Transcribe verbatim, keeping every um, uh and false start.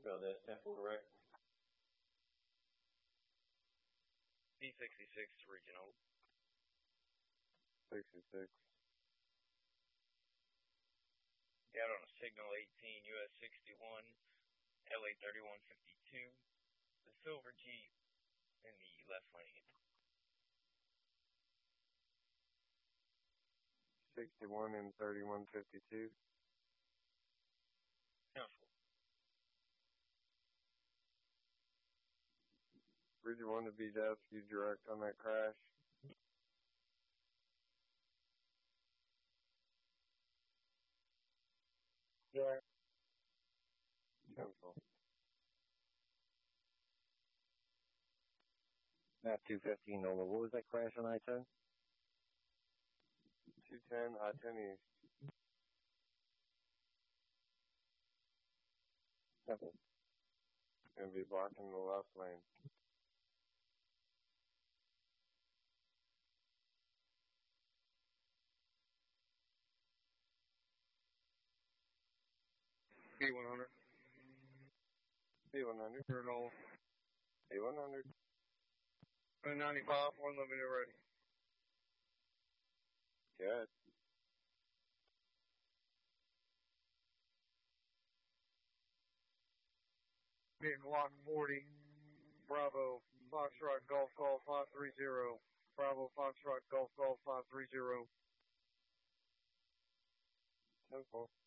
Go that ten four, right? B sixty-six regional. sixty-six. Got on a signal eighteen, U S sixty-one, L A thirty-one fifty-two. The silver Jeep in the left lane. sixty-one and thirty-one fifty-two. Council. Bridger one to B depth, you direct on that crash. Yeah. Cancel. Map two fifteen over. What was that crash on I ten? two ten, I ten east. Simple. Gonna be blocking the left lane. B one hundred. B one hundred. Turn on. B one hundred. ninety-five, one limited ready. Good. Being lock forty. Bravo, Foxtrot Golf Golf five three zero. Bravo, Foxtrot Golf Golf five three zero. Simple.